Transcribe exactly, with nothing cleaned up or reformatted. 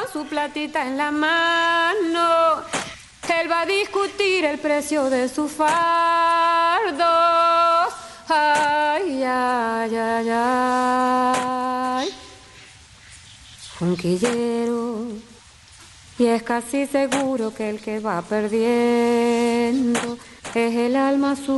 su platita en la mano, él va a discutir el precio de sus fardos. Ay, ay, ay, ay. Un quillero, y es casi seguro que el que va perdiendo es el alma suya.